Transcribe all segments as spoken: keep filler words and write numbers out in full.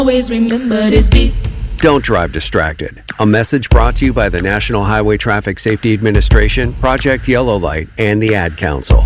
Always remember this beat. Don't drive distracted. A message brought to you by the National Highway Traffic Safety Administration, Project Yellow Light, and the Ad Council.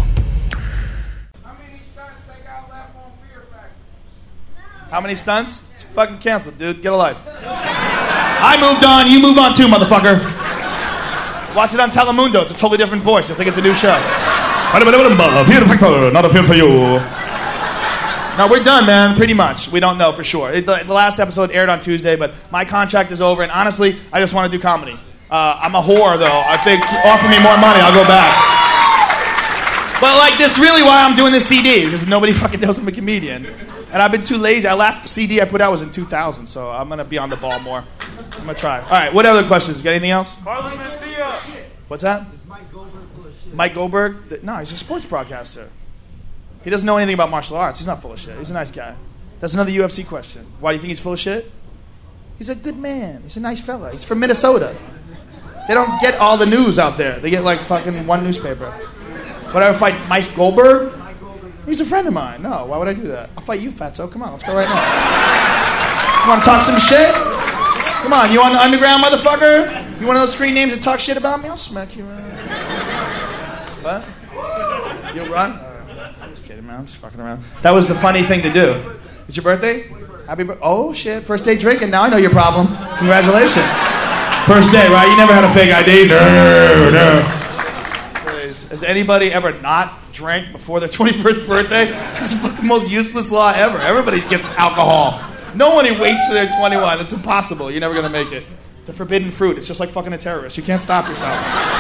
How many stunts? It's fucking canceled, dude. Get a life. I moved on. You move on too, motherfucker. Watch it on Telemundo. It's a totally different voice. I think it's a new show. Not a film for you. No, we're done, man. Pretty much. We don't know for sure. It, the, the last episode aired on Tuesday, but my contract is over, and honestly, I just want to do comedy. Uh, I'm a whore, though. I think offer me more money, I'll go back. But like, that's really why I'm doing this C D, because nobody fucking knows I'm a comedian. And I've been too lazy. Our last C D I put out was in two thousand, so I'm going to be on the ball more. I'm going to try. All right, what other questions? Got anything else? Carly Mencia. What's that? Is Mike Goldberg full of shit? Mike Goldberg? No, he's a sports broadcaster. He doesn't know anything about martial arts. He's not full of shit. He's a nice guy. That's another U F C question. Why do you think he's full of shit? He's a good man. He's a nice fella. He's from Minnesota. They don't get all the news out there. They get like fucking one newspaper. Would I ever fight Mike Goldberg? He's a friend of mine. No, why would I do that? I'll fight you, fatso. Come on, let's go right now. You want to talk some shit? Come on, you on the underground, motherfucker? You one of those screen names that talk shit about me? I'll smack you. What? You'll run? I'm just kidding, man. I'm just fucking around. That was the funny thing to do. It's your birthday? Happy birthday. Oh, shit. First day drinking. Now I know your problem. Congratulations. First day, right? You never had a fake I D? No, no. Has anybody ever not drank before their twenty-first birthday? That's the fucking most useless law ever. Everybody gets alcohol. No one waits till they're twenty-one. It's impossible. You're never going to make it. The forbidden fruit. It's just like fucking a terrorist. You can't stop yourself.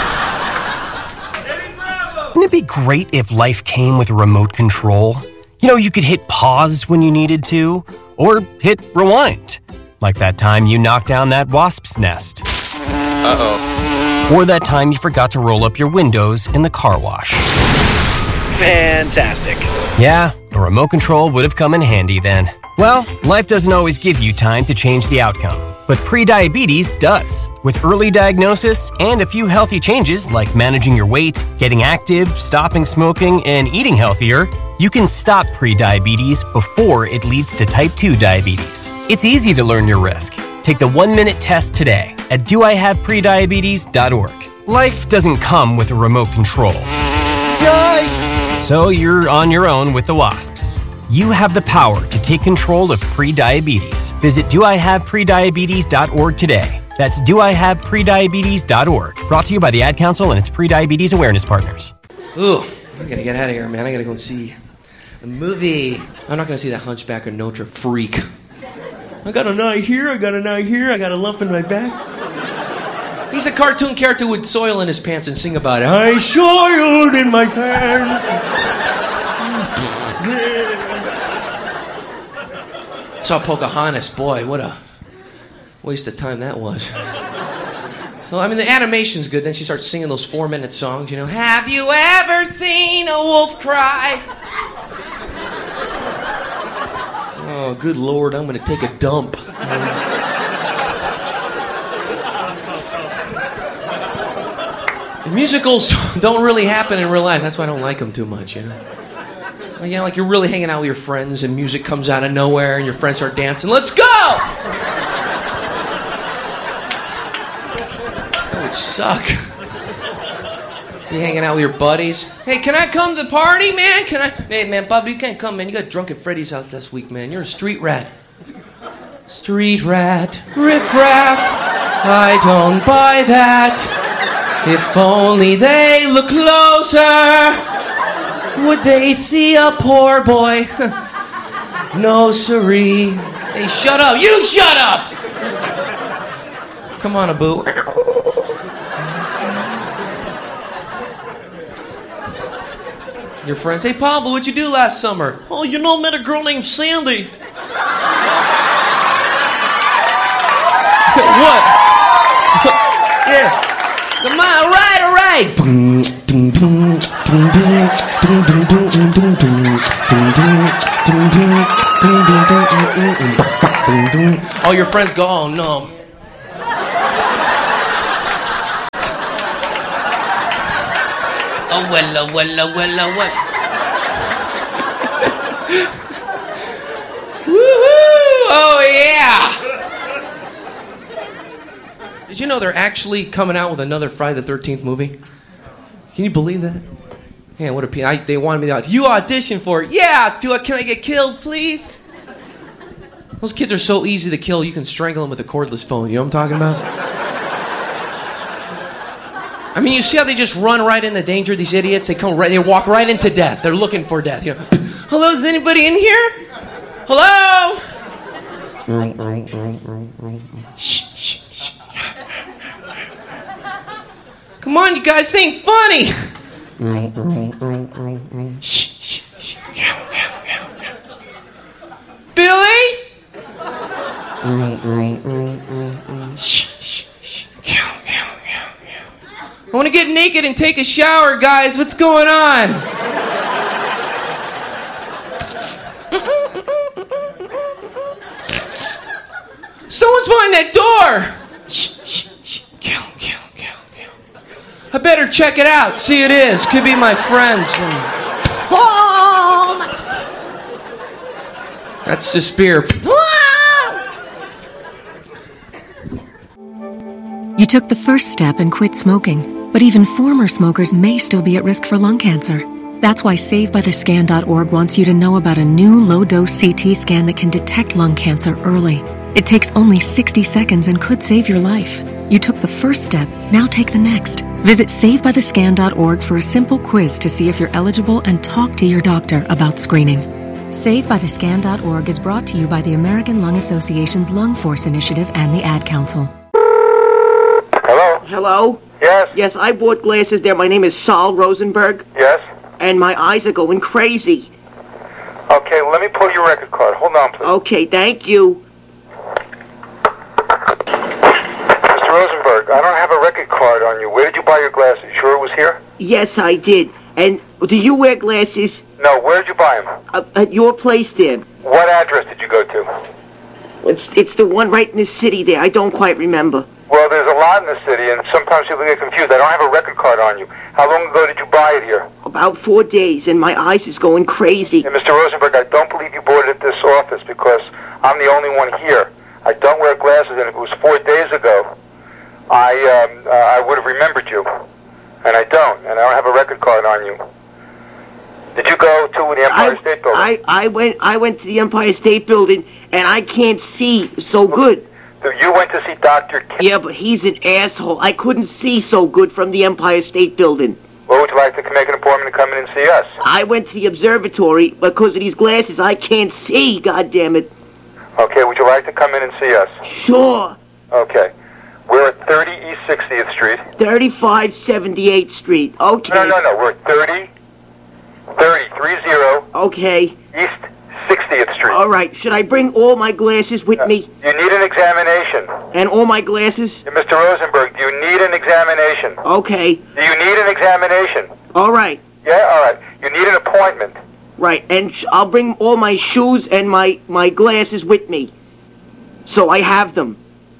Wouldn't it be great if life came with a remote control? You know, you could hit pause when you needed to, or hit rewind. Like that time you knocked down that wasp's nest. Uh-oh. Or that time you forgot to roll up your windows in the car wash. Fantastic. Yeah, a remote control would have come in handy then. Well, life doesn't always give you time to change the outcome, but prediabetes does. With early diagnosis and a few healthy changes like managing your weight, getting active, stopping smoking, and eating healthier, you can stop prediabetes before it leads to type two diabetes. It's easy to learn your risk. Take the one-minute test today at do I have prediabetes dot org. Life doesn't come with a remote control. Yikes! So you're on your own with the wasps. You have the power to take control of prediabetes. Visit do I have prediabetes dot org today. That's do I have prediabetes dot org. Brought to you by the Ad Council and its prediabetes awareness partners. Ooh, I gotta get out of here, man. I gotta go and see a movie. I'm not gonna see that Hunchback of Notre freak. I got an eye here, I got an eye here, I got a lump in my back. He's a cartoon character with soil in his pants and sing about it. I soiled in my pants. Saw Pocahontas, boy, what a waste of time that was. So, I mean, the animation's good. Then she starts singing those four-minute songs, you know. Have you ever seen a wolf cry? Oh, good Lord, I'm going to take a dump. Musicals don't really happen in real life. That's why I don't like them too much, you know. You know, like you're really hanging out with your friends and music comes out of nowhere and your friends start dancing. Let's go! That would suck. You hanging out with your buddies. Hey, can I come to the party, man? Can I? Hey, man, Bob, you can't come, man. You got drunk at Freddy's out this week, man. You're a street rat. Street rat, riff-raff. I don't buy that. If only they look closer, would they see a poor boy? No, siree. Hey, shut up. You shut up! Come on, Abu. Your friends, hey, Pablo, what'd you do last summer? Oh, you know, I met a girl named Sandy. What? Yeah. Come on, all right, all right. All your friends go, oh, no. Oh, well, oh, well, oh, well, oh, well. Woohoo! Oh, yeah! Did you know they're actually coming out with another Friday the thirteenth movie? Can you believe that? Man, what a p- I, they wanted me to. You audition for it. Yeah, do I, can I get killed, please? Those kids are so easy to kill, you can strangle them with a cordless phone. You know what I'm talking about? I mean, you see how they just run right into danger, these idiots? They come right, they walk right into death. They're looking for death. You know, hello, is anybody in here? Hello? Shh, shh, shh. Come on, you guys, this ain't funny. Shh, shh, shh. Billy? Shh, shh, shh. I want to get naked and take a shower, guys. What's going on? Someone's behind that door. Shh, shh, shh. Kill, kill, kill, kill. I better check it out. See who it is. Could be my friends. Home. That's the spear. You took the first step and quit smoking, but even former smokers may still be at risk for lung cancer. That's why Save By The Scan dot org wants you to know about a new low-dose C T scan that can detect lung cancer early. It takes only sixty seconds and could save your life. You took the first step, now take the next. Visit Save By The Scan dot org for a simple quiz to see if you're eligible and talk to your doctor about screening. Save By The Scan dot org is brought to you by the American Lung Association's Lung Force Initiative and the Ad Council. Hello? Hello? Yes? Yes, I bought glasses there. My name is Saul Rosenberg. Yes? And my eyes are going crazy. Okay, let me pull your record card. Hold on, please. Okay, thank you. Mister Rosenberg, I don't have a record card on you. Where did you buy your glasses? Sure it was here? Yes, I did. And do you wear glasses? No, where did you buy them? Uh, at your place there. What address did you go to? It's, it's the one right in the city there. I don't quite remember. Well, there's a lot in the city, and sometimes people get confused. I don't have a record card on you. How long ago did you buy it here? About four days, and my eyes is going crazy. And Mister Rosenberg, I don't believe you bought it at this office because I'm the only one here. I don't wear glasses, and if it was four days ago, I um, uh, I would have remembered you. And I don't, and I don't have a record card on you. Did you go to the Empire I, State Building? I, I went I went to the Empire State Building, and I can't see so good. So you went to see Doctor Kim? Yeah, but he's an asshole. I couldn't see so good from the Empire State Building. Well, would you like to make an appointment to come in and see us? I went to the observatory because of these glasses. I can't see, goddammit. Okay, would you like to come in and see us? Sure. Okay. We're at thirty East sixtieth Street. thirty-five seventy-eighth Street. Okay. No, no, no. We're at thirty, thirty, three zero. Okay. East sixtieth Street. All right. Should I bring all my glasses with uh, me? You need an examination. And all my glasses? Yeah, Mister Rosenberg, do you need an examination? Okay. Do you need an examination? All right. Yeah, all right. You need an appointment. Right. And sh- I'll bring all my shoes and my, my glasses with me. So I have them.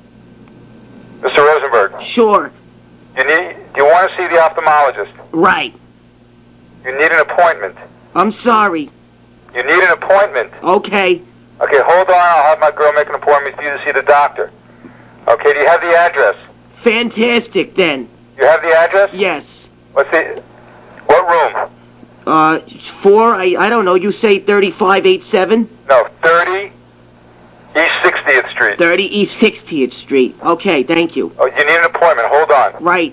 Mister Rosenberg. Sure. You need. Do you want to see the ophthalmologist? Right. You need an appointment. I'm sorry. You need an appointment. Okay. Okay, hold on. I'll have my girl make an appointment for you to see the doctor. Okay, do you have the address? Fantastic, then. You have the address? Yes. What's the... What room? Uh, four, I, I don't know, you say thirty-five eighty-seven? No, thirty East sixtieth Street. thirty East sixtieth Street. Okay, thank you. Oh, you need an appointment. Hold on. Right.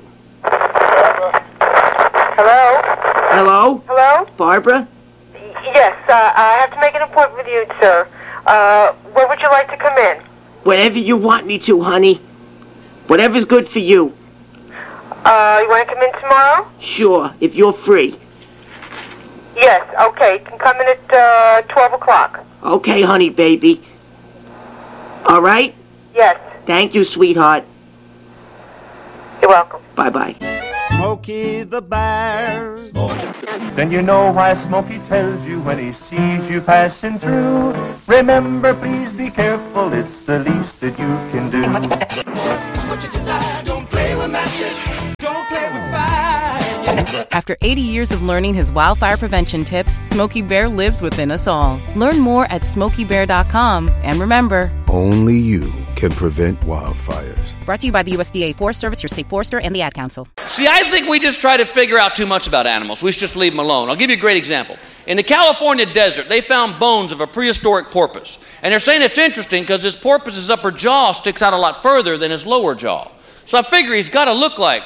Hello? Hello? Hello? Barbara? Yes, uh, I have to make an appointment with you, sir. Uh, where would you like to come in? Whenever you want me to, honey. Whatever's good for you. Uh, you want to come in tomorrow? Sure, if you're free. Yes, okay. You can come in at uh, twelve o'clock. Okay, honey, baby. All right? Yes. Thank you, sweetheart. You're welcome. Bye-bye. Smokey the Bear. Then you know why Smokey tells you when he sees you passing through. Remember, please be careful, it's the least that you can do. What you desire, don't play with matches, don't play with fire. After eighty years of learning his wildfire prevention tips, Smokey Bear lives within us all. Learn more at smokey bear dot com. And remember, only you can prevent wildfires. Brought to you by the U S D A Forest Service, your state forester, and the Ad Council. See, I think we just try to figure out too much about animals. We should just leave them alone. I'll give you a great example. In the California desert, they found bones of a prehistoric porpoise. And they're saying it's interesting because this porpoise's upper jaw sticks out a lot further than his lower jaw. So I figure he's got to look like...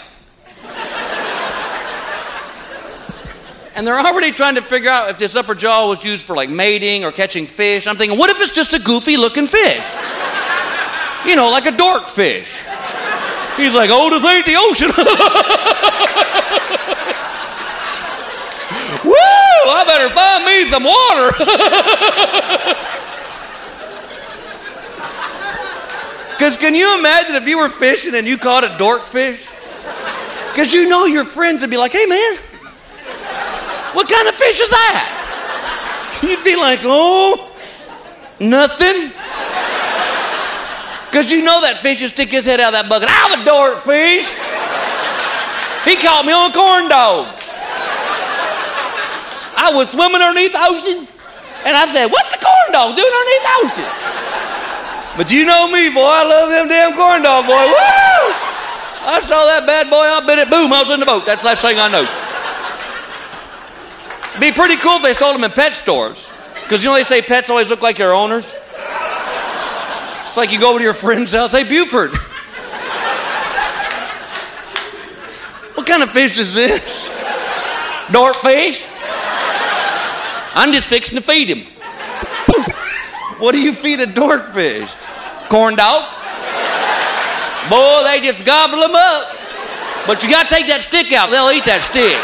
And they're already trying to figure out if this upper jaw was used for like mating or catching fish. I'm thinking, what if it's just a goofy looking fish? You know, like a dork fish. He's like, oh, this ain't the ocean. Woo! I better find me some water. Because can you imagine if you were fishing and you caught a dork fish? Because you know your friends would be like, hey, man, what kind of fish is that? You'd be like, oh, nothing. Because you know that fish would stick his head out of that bucket. I'm a dork fish. He caught me on a corn dog. I was swimming underneath the ocean, and I said, what's the corn dog doing underneath the ocean? But you know me, boy, I love them damn corn dog, boy. Woo! I saw that bad boy, I bet it, boom, I was in the boat. That's the last thing I know. It'd be pretty cool if they sold them in pet stores. Because you know they say pets always look like their owners? It's like you go over to your friend's house, hey, Buford. What kind of fish is this? Dork fish? I'm just fixing to feed him. What do you feed a dork fish? Corn dog? Boy, they just gobble them up. But you got to take that stick out. They'll eat that stick.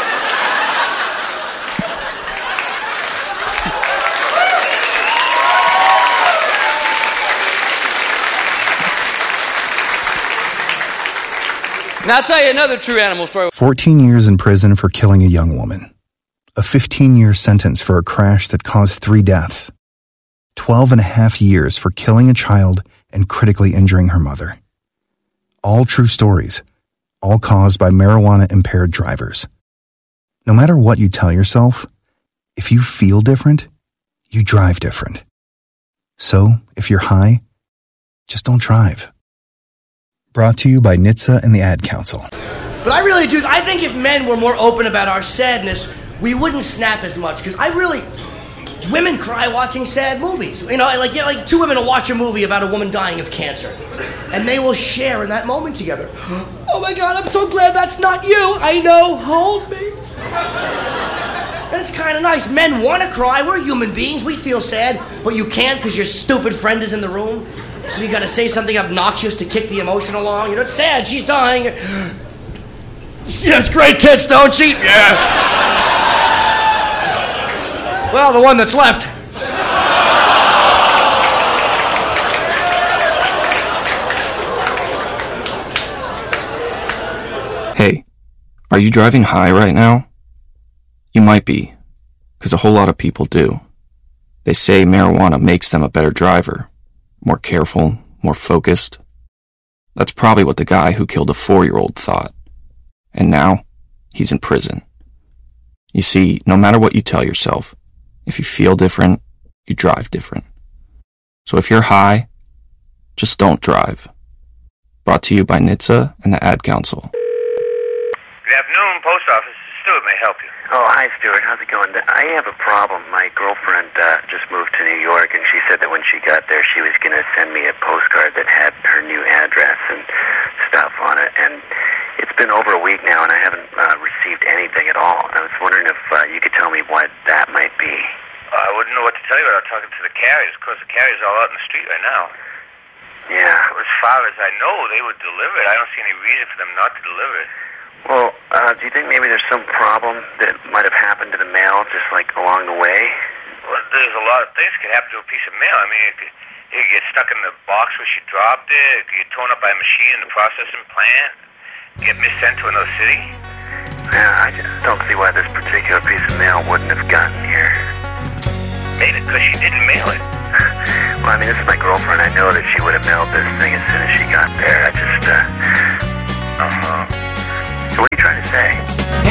Now, I'll tell you another true animal story. fourteen years in prison for killing a young woman. A fifteen-year sentence for a crash that caused three deaths. twelve and a half years for killing a child and critically injuring her mother. All true stories, all caused by marijuana-impaired drivers. No matter what you tell yourself, if you feel different, you drive different. So, if you're high, just don't drive. Brought to you by N H T S A and the Ad Council. But I really do, I think if men were more open about our sadness, we wouldn't snap as much, because I really... Women cry watching sad movies. You know, like, you know, like two women will watch a movie about a woman dying of cancer, and they will share in that moment together. Oh my God, I'm so glad that's not you. I know, hold me. And it's kind of nice. Men want to cry. We're human beings. We feel sad, but you can't because your stupid friend is in the room. So you got to say something obnoxious to kick the emotion along. You know, it's sad. She's dying. She has great tits, don't she? Yeah. Well, the one that's left. Hey, are you driving high right now? You might be, because a whole lot of people do. They say marijuana makes them a better driver, more careful, more focused. That's probably what the guy who killed a four-year-old thought. And now, he's in prison. You see, no matter what you tell yourself, if you feel different, you drive different. So if you're high, just don't drive. Brought to you by N H T S A and the Ad Council. Good afternoon, post office. Stuart may help you. Oh, hi, Stuart. How's it going? I have a problem. My girlfriend uh, just moved to New York, and she said that when she got there, she was going to send me a postcard that had her new address and stuff on it. And it's been over a week now, and I haven't uh, received anything at all. I was wondering if uh, you could tell me what that might be. Uh, I wouldn't know what to tell you without talking to the carriers. Of course, the carriers are all out in the street right now. Yeah. As far as I know, they would deliver it. I don't see any reason for them not to deliver it. Well, uh, do you think maybe there's some problem that might have happened to the mail just, like, along the way? Well, there's a lot of things that could happen to a piece of mail. I mean, it could, it could get stuck in the box where she dropped it. It could get torn up by a machine in the processing plant. Get missent to another city. Yeah, I just don't see why this particular piece of mail wouldn't have gotten here. Maybe because she didn't mail it. Well, I mean, this is my girlfriend. I know that she would have mailed this thing as soon as she got there. I just, uh... Uh-huh. So what are you trying to say?